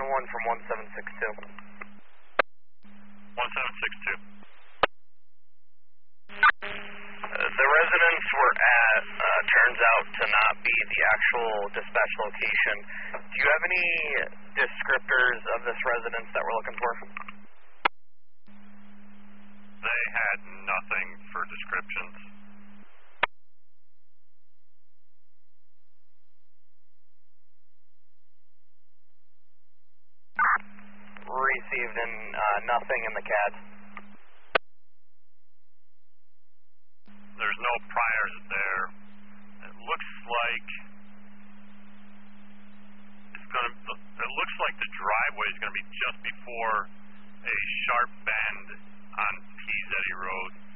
from 1762. 1762. The residence we're at turns out to not be the actual dispatch location. Do you have any descriptors of this residence that we're looking for? They had nothing for descriptions. Received and nothing in the CAD. There's no priors there. It looks like the driveway is going to be just before a sharp bend on Peasetti Road.